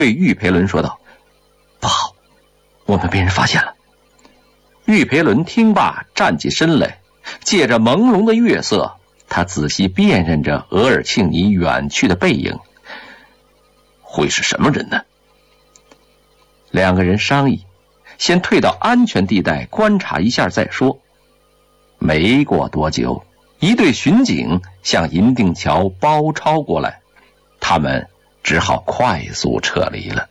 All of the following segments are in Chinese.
对玉培伦说道：“不好，我们被人发现了。”玉培伦听罢，站起身来，借着朦胧的月色，他仔细辨认着额尔庆尼远去的背影。会是什么人呢？两个人商议，先退到安全地带观察一下再说。没过多久，一队巡警向银锭桥包抄过来，他们只好快速撤离了。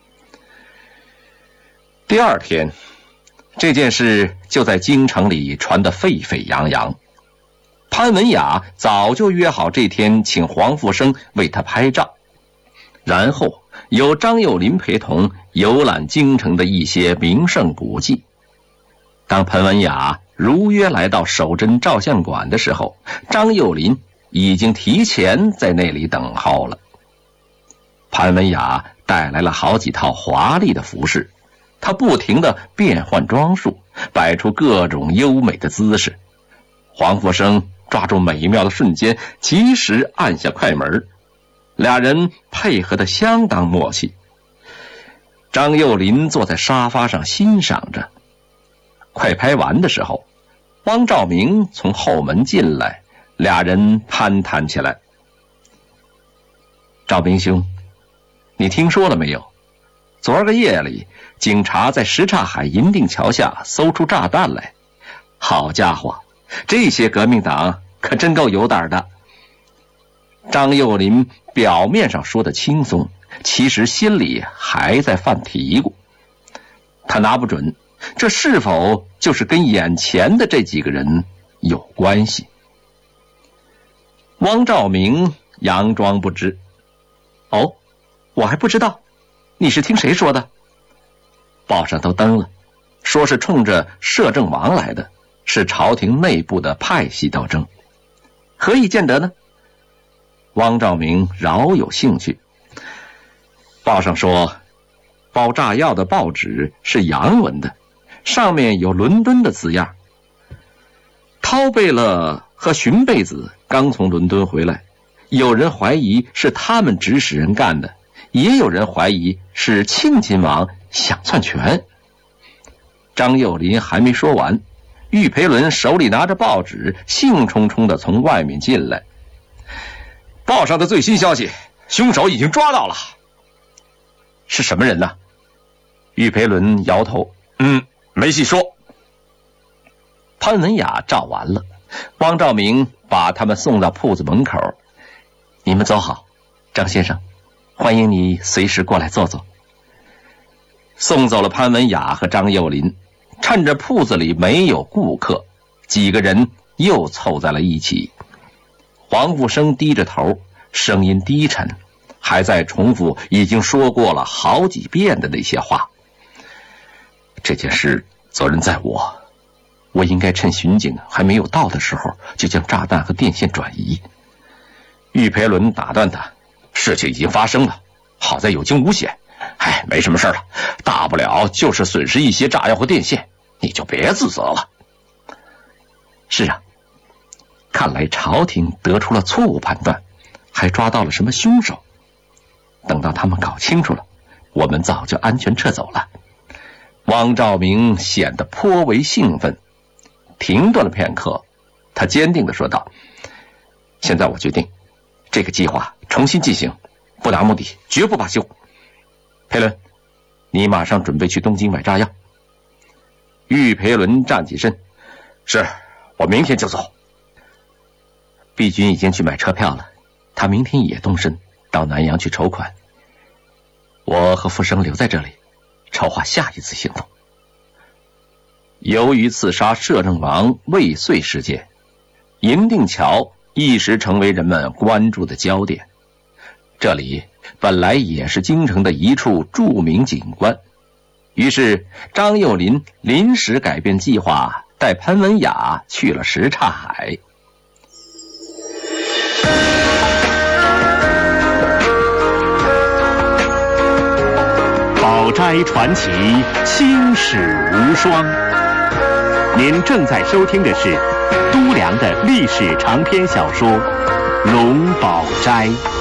第二天，这件事就在京城里传得沸沸扬扬。潘文雅早就约好这天请黄复生为他拍照，然后由张幼霖陪同游览京城的一些名胜古迹。当潘文雅如约来到守贞照相馆的时候，张幼霖已经提前在那里等候了。潘文雅带来了好几套华丽的服饰，她不停地变换装束，摆出各种优美的姿势。黄复生抓住美妙的瞬间，及时按下快门，俩人配合得相当默契。张幼霖坐在沙发上欣赏着。快拍完的时候，汪兆铭从后门进来，俩人攀谈起来。兆铭兄，你听说了没有？昨儿个夜里，警察在什刹海银锭桥下搜出炸弹来。好家伙，这些革命党可真够有胆的。张幼霖表面上说的轻松，其实心里还在犯嘀咕。他拿不准这是否就是跟眼前的这几个人有关系。汪兆铭佯装不知。哦，我还不知道，你是听谁说的？报上都登了，说是冲着摄政王来的，是朝廷内部的派系斗争。何以见得呢？汪兆铭饶有兴趣。报上说，包炸药的报纸是洋文的，上面有伦敦的字样。陶贝勒和荀贝子刚从伦敦回来，有人怀疑是他们指使人干的，也有人怀疑是庆亲王想篡权。张幼霖还没说完，玉培伦手里拿着报纸，兴冲冲地从外面进来。报上的最新消息，凶手已经抓到了。是什么人呢？玉培伦摇头，没细说。潘文雅照完了，汪兆铭把他们送到铺子门口。你们走好，张先生，欢迎你随时过来坐坐。送走了潘文雅和张幼霖，趁着铺子里没有顾客，几个人又凑在了一起。黄复生低着头，声音低沉，还在重复已经说过了好几遍的那些话。这件事责任在我应该趁巡警还没有到的时候就将炸弹和电线转移。玉培伦打断他，事情已经发生了，好在有惊无险，没什么事了，大不了就是损失一些炸药和电线，你就别自责了。是啊，看来朝廷得出了错误判断，还抓到了什么凶手。等到他们搞清楚了，我们早就安全撤走了。汪兆铭显得颇为兴奋，停顿了片刻，他坚定地说道：现在我决定，这个计划重新进行，不达目的绝不罢休。培伦，你马上准备去东京买炸药。玉培伦站起身，是，我明天就走。毕军已经去买车票了，他明天也动身到南阳去筹款。我和复生留在这里，筹划下一次行动。由于刺杀摄政王未遂事件，银锭桥一时成为人们关注的焦点。这里本来也是京城的一处著名景观，于是张幼霖临时改变计划，带潘文雅去了什刹海。 宝斋传奇，青史无双。您正在收听的是都良的历史长篇小说《龙宝斋》。